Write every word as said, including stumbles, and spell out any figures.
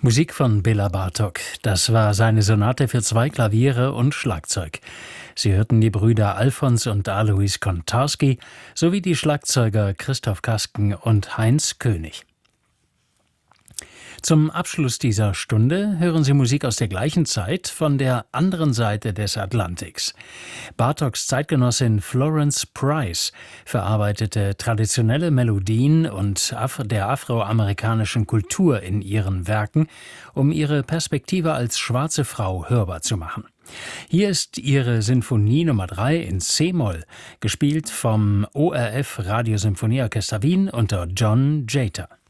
Musik von Béla Bartók. Das war seine Sonate für zwei Klaviere und Schlagzeug. Sie hörten die Brüder Alfons und Alois Kontarski sowie die Schlagzeuger Christoph Kasken und Heinz König. Zum Abschluss dieser Stunde hören Sie Musik aus der gleichen Zeit von der anderen Seite des Atlantiks. Bartóks Zeitgenossin Florence Price verarbeitete traditionelle Melodien und Af- der afroamerikanischen Kultur in ihren Werken, um ihre Perspektive als schwarze Frau hörbar zu machen. Hier ist ihre Sinfonie Nummer drei in C-Moll, gespielt vom O R F Radiosymphonieorchester Wien unter John Jeter.